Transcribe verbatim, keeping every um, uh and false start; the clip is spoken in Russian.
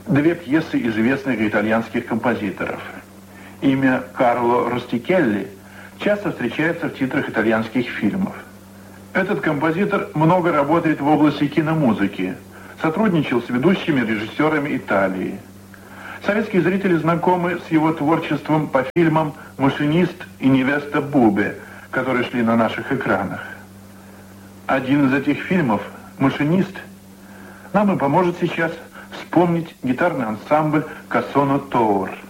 две пьесы известных итальянских композиторов. Имя Карло Ростикелли часто встречается в титрах итальянских фильмов. Этот композитор много работает в области киномузыки, сотрудничал с ведущими режиссерами Италии. Советские зрители знакомы с его творчеством по фильмам «Машинист» и «Невеста Бубе», которые шли на наших экранах. Один из этих фильмов, «Машинист», нам и поможет сейчас вспомнить гитарный ансамбль «Кассоно Тоур».